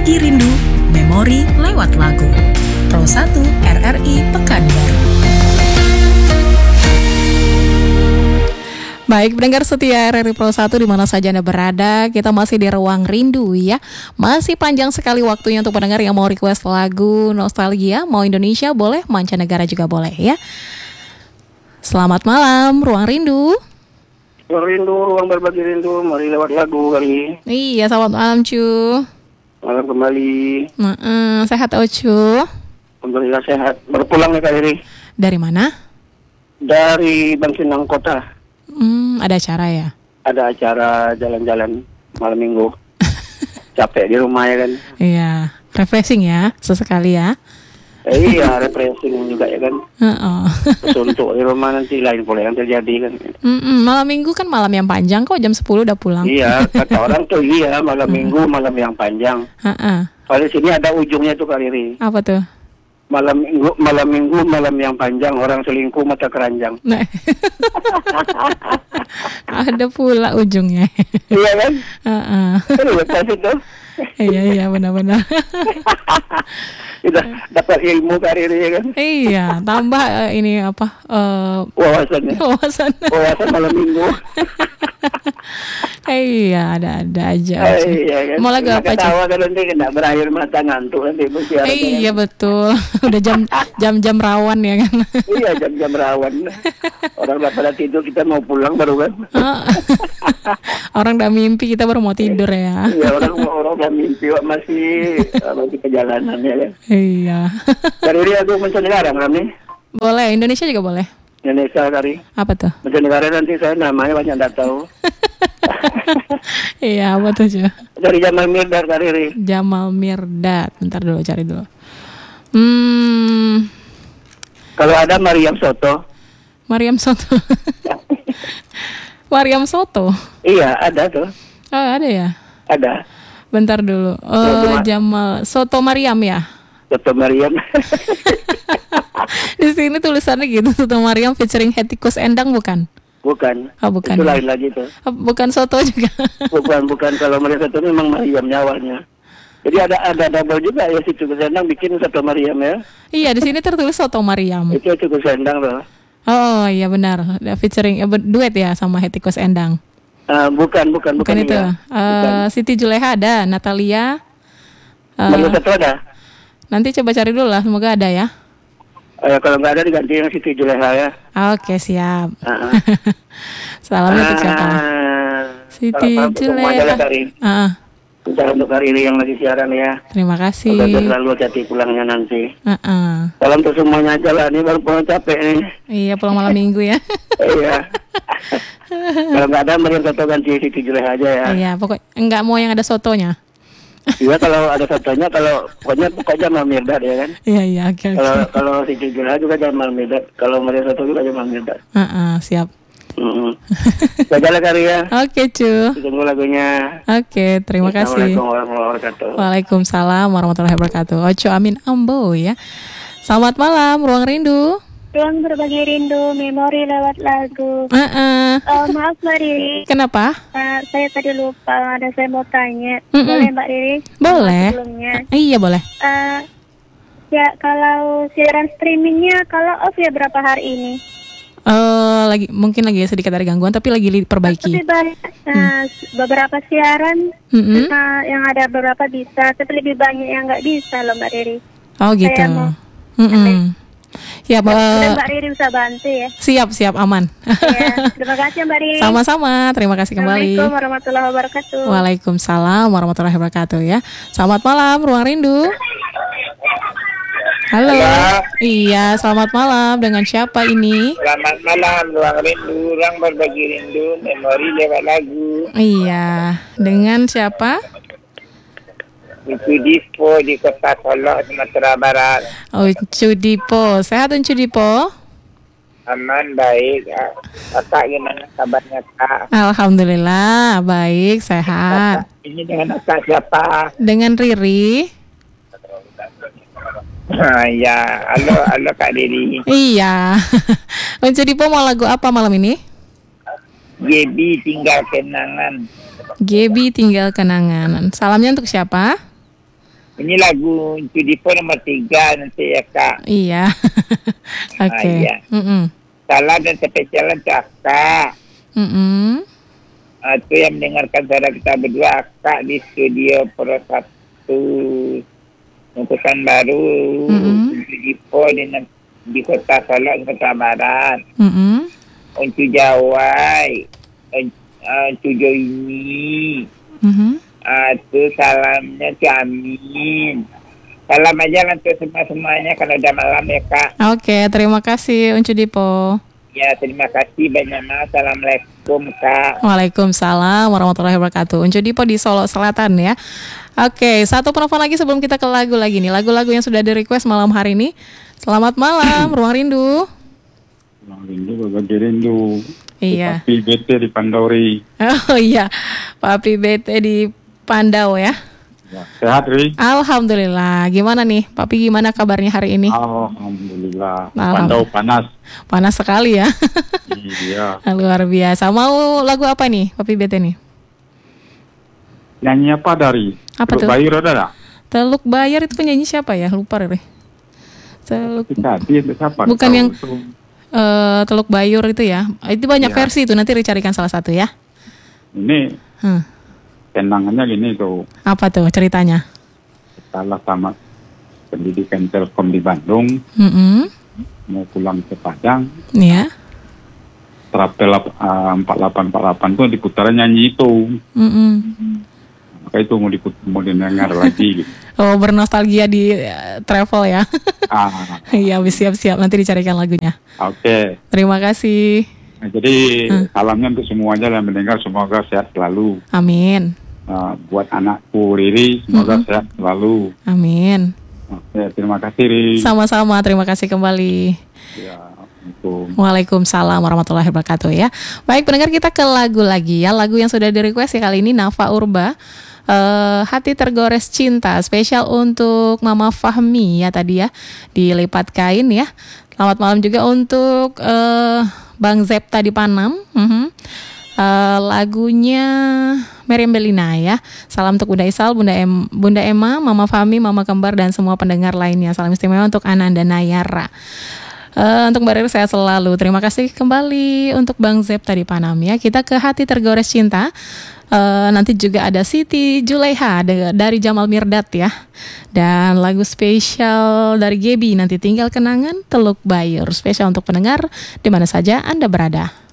Berbagi rindu, memori lewat lagu. Pro 1 RRI Pekanbaru. Baik, pendengar setia RRI Pro 1 di mana saja Anda berada, kita masih di ruang rindu ya. Masih panjang sekali waktunya untuk pendengar yang mau request lagu nostalgia, mau Indonesia boleh, mancanegara juga boleh ya. Selamat malam, ruang rindu. Ruang rindu, ruang berbagi rindu, mari lewat lagu kali. Iya, selamat malam Cu. Malam kembali. Sehat Cu? Alhamdulillah sehat. Baru pulang nih Kak Riri. Dari mana? Dari Bangkinang Kota. Ada acara ya? Ada acara jalan-jalan malam minggu. Capek di rumah ya kan. Iya, refreshing ya, sesekali ya. Iya, refreshing juga ya kan. Suntuk di rumah nanti lain pula yang terjadi kan. Malam minggu kan malam yang panjang kok, jam 10 udah pulang. Iya, kata orang tuh iya malam minggu malam yang panjang. Kalau di sini ada ujungnya tuh Kak Riri. Apa tuh? Malam minggu malam yang panjang, orang selingkuh mata keranjang. Nah. Ada pula ujungnya. Iya kan? Lepas itu. Iya benar-benar. Udah dapat ilmu karir ya kan? Iya, tambah ini apa? Wawasan malam minggu. Iya, ada aja. Iya kan? Mau lagu apa, Cik? Ketawa kan nanti kena berakhir mata ngantuk nanti bersiaran. Iya betul. Udah jam rawan ya kan? Iya, jam rawan. Orang udah pada tidur, kita mau pulang baru kan? Orang udah mimpi, kita baru mau tidur ya. Iya, orang udah mimpi masih perjalanan ya kan? Iya. Dari ini aku mancanegara nih. Boleh, Indonesia juga boleh. Indonesia kali. Apa tuh? Mancanegara nanti saya namanya banyak tidak tahu. Iya, apa tuh Cu? Dari Jamal Mirdad Kariri. Jamal Mirdad. Bentar dulu, cari dulu. Kalau ada Mariam Soto. Mariam Soto. Mariam Soto. Iya, ada tuh. Oh, ada ya? Ada. Bentar dulu. Jamal Soto Mariam ya? Soto Mariam. Di sini tulisannya gitu, Soto Mariam featuring Hetty Koes Endang bukan? Bukan. Oh, bukan. Itu lain lagi tuh. Bukan Soto juga. bukan. Kalau Mariam Soto memang Mariam nyawanya. Jadi ada double juga ya, si Cukup Sendang bikin Soto Mariam ya. Iya, di sini tertulis Soto Mariam. Itu Cukup Sendang loh. Oh iya benar, featuring duet ya sama Hetty Koes Endang. Bukan itu. Ya. Siti Juleha ada, Natalia. Mariam Soto ada. Nanti coba cari dulu lah, semoga ada ya. Kalau nggak ada diganti yang Siti Juleha ya. Oke, siap. Salamnya untuk siapa? Siti Juleha. Salam untuk Kariri yang lagi siaran ya. Terima kasih. Semoga selalu hati pulangnya nanti. Salam untuk semuanya aja lah, ini baru pulang capek nih. Iya, pulang malam minggu ya. Iya. Kalau nggak ada Mariam Soto ganti Siti Juleha aja ya. Iya, pokoknya nggak mau yang ada sotonya. Iya, kalau ada sotonya, pokoknya Jamal Mirdad ya kan. Iya, oke. Kalau Siti Juleha juga Jamal Mirdad. Kalau Mariam Soto juga Jamal Mirdad. Siap. Jaga Karya. Oke, Cu. Tunggu lagunya. Oke, terima kasih. Assalamualaikum warahmatullahi wabarakatuh. Waalaikumsalam warahmatullahi wabarakatuh. Oco Amin Ambo ya. Selamat malam, Ruang Rindu. Ruang berbagi rindu, memori lewat lagu. Maaf Mbak Riri. Kenapa? Saya tadi lupa, saya mau tanya. Boleh Mbak Riri? Boleh. Sebelumnya. Iya boleh. Ya kalau siaran streamingnya kalau off ya berapa hari ini? Mungkin lagi sedikit ada gangguan tapi lagi diperbaiki. Lebih banyak beberapa siaran yang ada beberapa bisa, tapi lebih banyak yang nggak bisa loh Mbak Riri. Oh gitu. Ya, Mbak Riri bisa bantu ya. Siap aman. Ya, terima kasih Mbak Riri. Sama-sama, terima kasih kembali. Assalamualaikum warahmatullahi wabarakatuh. Waalaikumsalam warahmatullahi wabarakatuh ya. Selamat malam, Ruang Rindu. Halo. Iya, selamat malam. Dengan siapa ini? Selamat malam, Ruang Rindu, ruang berbagi rindu, memori lewat lagu. Iya, dengan siapa? Itu Dipo di Kota Solok, Sumatera Barat. Oh, Cudipo. Sehat Cudipo? Aman, baik. Kakak gimana kabarnya, Kak? Alhamdulillah, baik, sehat. Kakak, ini dengan kakak siapa? Dengan Riri. Ya, halo Kak Riri. Iya. Cudipo mau lagu apa malam ini? Gebi tinggal kenangan. Gebi tinggal kenangan. Salamnya untuk siapa? Ini lagu Cudipo nomor 3 nanti ya Kak. Iya. Oke. Iya. Salam dan spesial untuk Kak. Itu yang mendengarkan suara kita berdua Kak di studio Pro 1 Mungkusan Baru Cudipo di Kota Solo, Kota Barat. Untuk Jawai, untuk Joini. Itu salamnya Amin. Salam aja untuk semua-semuanya kalau udah malam ya Kak. Oke, terima kasih Uncu Dipo. Ya, terima kasih banyak mas. Assalamualaikum Kak. Waalaikumsalam warahmatullahi wabarakatuh. Uncu Dipo di Solo Selatan ya. Oke, satu penelpon lagi sebelum kita ke lagu lagi nih. Lagu-lagu yang sudah di-request malam hari ini. Selamat malam, Ruang Rindu. Ruang Rindu, berbagi rindu. Iya. Papi bete di Pandauri. Oh iya, Papi bete di Pandau ya. Ya, sehat Ri. Alhamdulillah. Gimana nih, Papi gimana kabarnya hari ini? Alhamdulillah. Pandau panas. Panas sekali ya. Iya. Luar biasa. Mau lagu apa nih, Papi bete nih? Nyanyi apa dari? Apa Teluk tuh? Bayur ada tak? Teluk Bayar itu penyanyi siapa ya? Lupa Riri. Tadi siapa? Bukan yang itu. Teluk Bayur itu ya. Itu banyak Ya. versi itu, nanti dicarikan salah satu ya. Ini tenangannya gini tuh. Apa tuh ceritanya? Salah sama pendidikan Telkom di Bandung. Mau pulang ke Padang. Iya. Trapel 4848 tuh diputaran nyanyi itu. Maka itu mau didengar lagi gitu. Oh, bernostalgia di travel ya. Iya, siap-siap nanti dicarikan lagunya. Oke. Terima kasih. Nah, jadi salamnya untuk semuanya yang mendengar, semoga sehat selalu. Amin. Buat anakku Riri, semoga sehat selalu. Amin. Oke, terima kasih Riri. Sama-sama, terima kasih kembali. Ya, Assalamualaikum. Waalaikumsalam warahmatullahi wabarakatuh ya. Baik pendengar, kita ke lagu lagi ya. Lagu yang sudah di-request ya kali ini Nafa Urba. Hati Tergores Cinta, spesial untuk Mama Fahmi ya tadi ya, dilipat kain ya. Selamat malam juga untuk Bang Zepta di Panam. Lagunya Meriam Belina ya. Salam untuk Bunda Isal, Bunda Emma, Mama Fahmi, Mama Kembar dan semua pendengar lainnya. Salam istimewa untuk Ananda Nayara. Untuk Mbak Riri saya selalu. Terima kasih kembali untuk Bang Zepta di Panam ya. Kita ke Hati Tergores Cinta. Nanti juga ada Siti Julaiha dari Jamal Mirdad ya. Dan lagu spesial dari Gebi nanti Tinggal Kenangan Teluk Bayur. Spesial untuk pendengar di mana saja Anda berada.